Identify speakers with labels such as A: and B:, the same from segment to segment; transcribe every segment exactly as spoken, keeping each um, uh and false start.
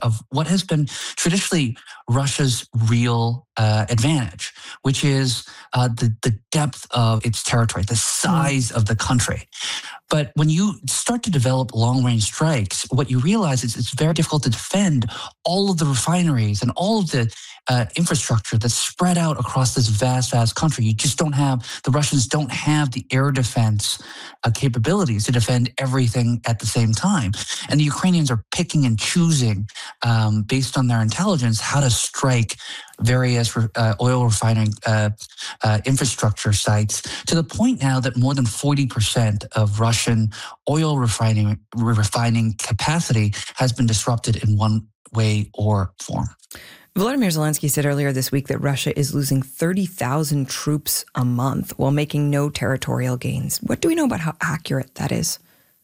A: of what has been traditionally Russia's real uh, advantage, which is uh, the, the depth of its territory, the size mm. of the country. But when you start to develop long-range strikes, what you realize is it's very difficult to defend all of the refineries and all of the uh, infrastructure that's spread out across this vast, vast country. You just don't have, the Russians don't have the air defense uh, capabilities to defend everything at the same time. And the Ukrainians are picking and choosing, um, based on their intelligence, how to strike various uh, oil refining uh, uh, infrastructure sites, to the point now that more than forty percent of Russian oil refining refining capacity has been disrupted in one way or form.
B: Volodymyr Zelensky said earlier this week that Russia is losing thirty thousand troops a month while making no territorial gains. What do we know about how accurate that is?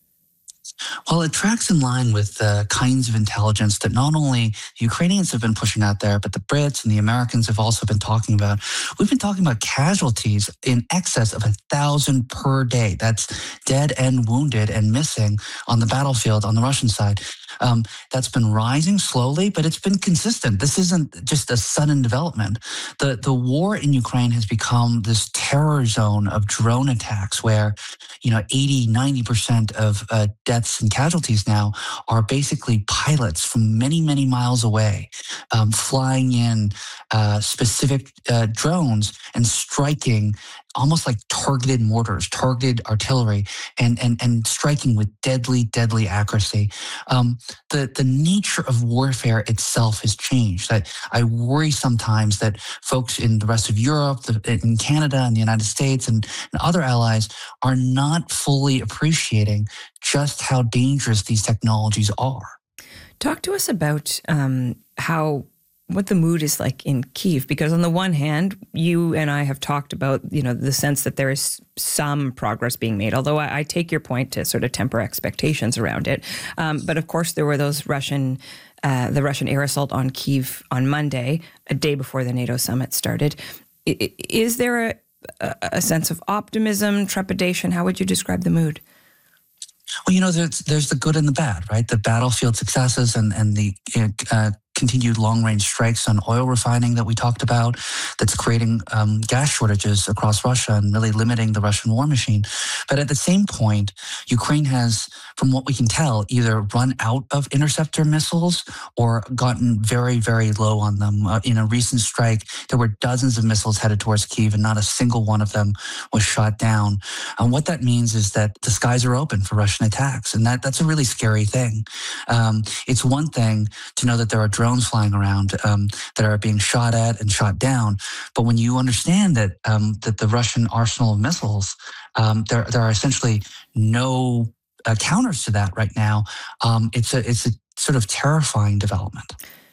A: Well, it tracks in line with the kinds of intelligence that not only the Ukrainians have been pushing out there, but the Brits and the Americans have also been talking about. We've been talking about casualties in excess of a thousand per day. That's dead and wounded and missing on the battlefield on the Russian side. Um, that's been rising slowly, but it's been consistent. This isn't just a sudden development. The, the war in Ukraine has become this terror zone of drone attacks where, you know, eighty, ninety percent of uh, deaths and casualties now are basically pilots from many, many miles away, um, flying in uh, specific uh, drones and striking almost like targeted mortars, targeted artillery, and and and striking with deadly, deadly accuracy. Um, the the nature of warfare itself has changed. I, I worry sometimes that folks in the rest of Europe, the, in Canada, and the United States, and, and other allies are not fully appreciating just how dangerous these technologies are.
B: Talk to us about um, how. what the mood is like in Kyiv, because on the one hand, you and I have talked about, you know, the sense that there is some progress being made, although I, I take your point to sort of temper expectations around it. Um, but of course, there were those Russian, uh, the Russian air assault on Kyiv on Monday, a day before the NATO summit started. I, is there a, a, a sense of optimism, trepidation? How would you describe the mood?
A: Well, you know, there's, there's the good and the bad, right? The battlefield successes and, and the uh, continued long-range strikes on oil refining that we talked about, that's creating um, gas shortages across Russia and really limiting the Russian war machine. But at the same point, Ukraine has, from what we can tell, either run out of interceptor missiles or gotten very, very low on them. Uh, in a recent strike, there were dozens of missiles headed towards Kyiv, and not a single one of them was shot down. And what that means is that the skies are open for Russian attacks, and that, that's a really scary thing. Um, it's one thing to know that there are drones flying around um, that are being shot at and shot down. But when you understand that um, that the Russian arsenal of missiles, um, there there are essentially no uh, counters to that right now, um, it's a it's a sort of terrifying development.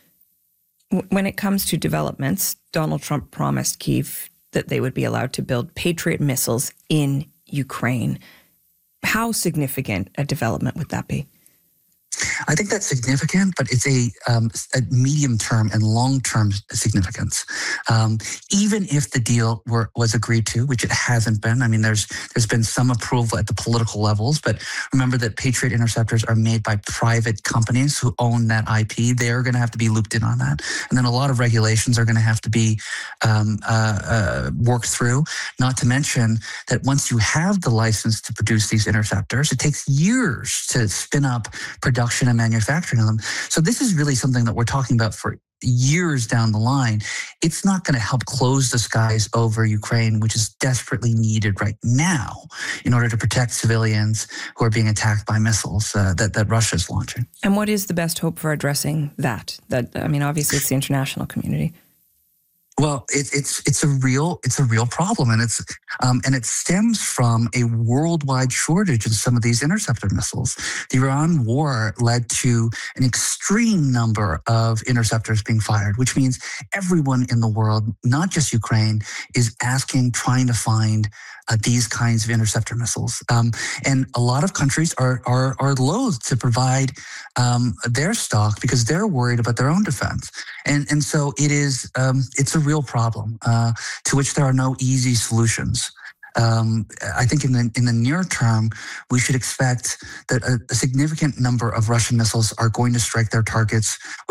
B: When it comes to developments, Donald Trump promised Kyiv that they would be allowed to build Patriot missiles in Ukraine. How significant a development would that be?
A: I think that's significant, but it's a, um, a medium-term and long-term significance. Um, even if the deal were, was agreed to, which it hasn't been. I mean, there's there's been some approval at the political levels, but remember that Patriot interceptors are made by private companies who own that I P. They're going to have to be looped in on that, and then a lot of regulations are going to have to be um, uh, uh, worked through. Not to mention that once you have the license to produce these interceptors, it takes years to spin up production and manufacturing of them. So this is really something that we're talking about for years down the line. It's not going to help close the skies over Ukraine, which is desperately needed right now in order to protect civilians who are being attacked by missiles uh, that, that Russia is launching.
B: And what is the best hope for addressing that? That I mean, obviously it's the international community.
A: Well, it, it's it's a real it's a real problem, and it's um, and it stems from a worldwide shortage in some of these interceptor missiles. The Iran war led to an extreme number of interceptors being fired, which means everyone in the world, not just Ukraine, is asking, trying to find uh, these kinds of interceptor missiles. Um, and a lot of countries are are are loath to provide um, their stock because they're worried about their own defense. And and so it is um, it's a real problem uh, to which there are no easy solutions. Um, I think in the in the near term, we should expect that a, a significant number of Russian missiles are going to strike their targets